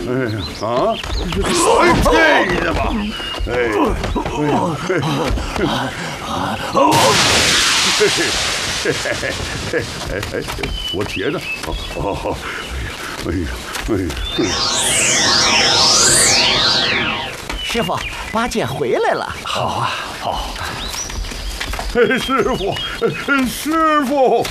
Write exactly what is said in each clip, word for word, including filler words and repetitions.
哎呀啊！哎，这的吧！哎，哎呀，我铁呢？哦，哎呀，哎呀！ 师傅，八戒回来了。 好啊，好。 师傅，师傅，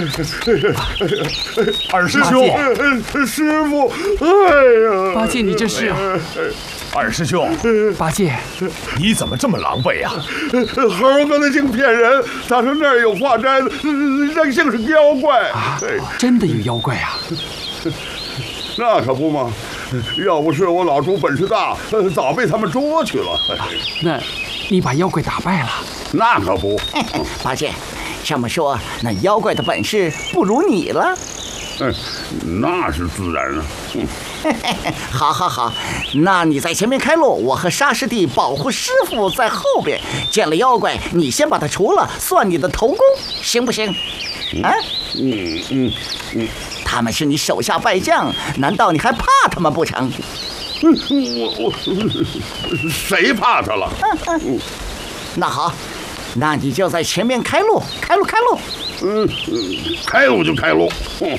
二师兄， 师傅，哎呀， 八戒，你这是？二师兄，八戒，你怎么这么狼狈呀？ 猴哥那竟骗人，他说那儿有化斋，那竟是妖怪啊！真的有妖怪啊？ 那可不嘛，要不是我老猪本事大，早被他们捉去了。 那，你把妖怪打败了？ 那可不， 八戒，这么说，那妖怪的本事不如你了？ 嗯，那是自然啊。嗯， 好，好，好，那你在前面开路，我和沙师弟保护师傅在后边。见了妖怪，你先把他除了，算你的头功，行不行？啊？ 嗯嗯嗯， 他们是你手下败将，难道你还怕他们不成？ 嗯，我我谁怕他了？ 嗯嗯，那好。 那你就在前面开路，开路，开路。 嗯嗯，开路就开路。嗯，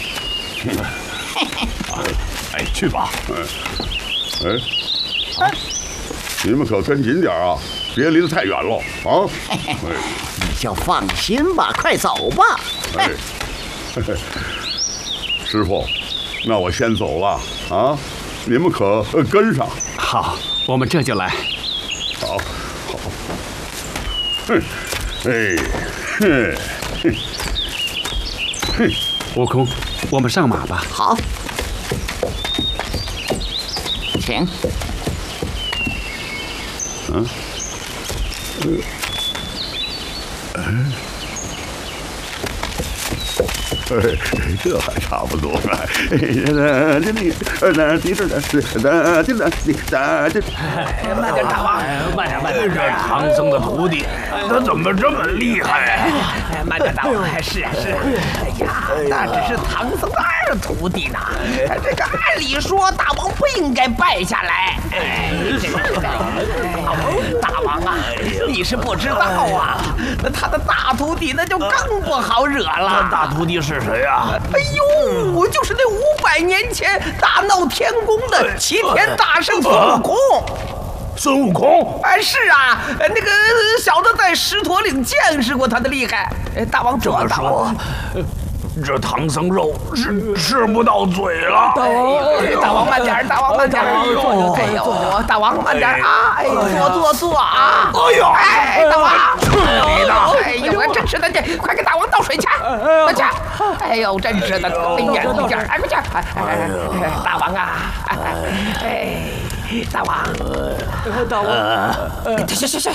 哎，去吧。 哎，哎，你们可跟紧点啊，别离得太远了啊。 哎，你就放心吧，快走吧。 哎，师傅，那我先走了啊，你们可跟上。 好，我们这就来。 好，好。 哼，哎，哼，哼， 哼，悟空，我们上马吧。 好，请。 嗯，呃，哎，这还差不多。哎，那那那那这这是那这那那这。 慢点，大王，慢点，慢点。 这唐僧的徒弟，他怎么这么厉害？ 哎，慢点，大王。是啊，是啊。哎呀，那只是唐僧的二徒弟呢。这个按理说，大王不应该败下来。哎，这个大王啊，你是不知道啊，那他的大徒弟那就更不好惹了。 大徒弟是谁啊？ 哎呦，就是那五百年前大闹天宫的齐天大圣孙悟空。 孙悟空？ 哎，是啊，那个小的在狮驼岭见识过他的厉害。哎，大王这么说，这唐僧肉是吃不到嘴了。 大王，大王慢点，大王慢点。哎呦，大王慢点啊！哎，坐坐坐啊！ 哎呦， 哎，大王， 去你的！ 哎呦，真是的，这快给大王倒水去，快去！哎呦，真是的，哎呀，你这，哎，快去！哎，大王啊，哎。大王，大王，行行行，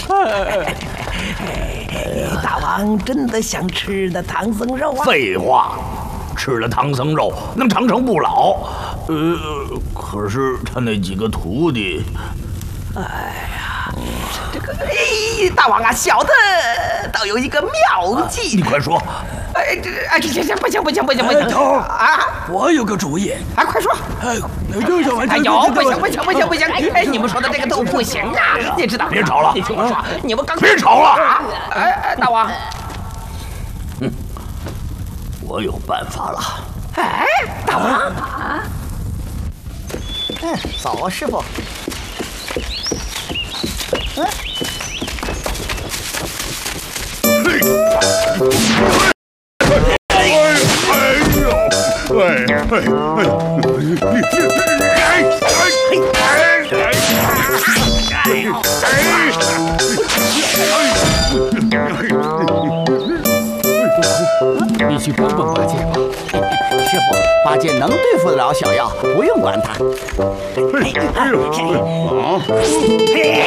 大王真的想吃的唐僧肉啊？ 废话，吃了唐僧肉能长生不老。呃，可是他那几个徒弟， 哎呀，这个哎，大王啊，小的倒有一个妙计， 你快说。 哎，这哎，行行，不行不行不行不行啊！ 我有个主意， 哎，快说！ 哎，这小玩意哎呦，不行不行不行不行！哎，你们说的这个都不行啊！你知道？ 别吵了！ 你听我说，你们刚别吵了！ 哎哎，大王， 嗯，我有办法了。 哎，大王啊！嗯，走啊，师傅。嗯。 哎呦！哎哎哎！你你哎你去帮帮八戒吧。 师傅，八戒能对付得了小妖，不用管他。 哎呦！啊！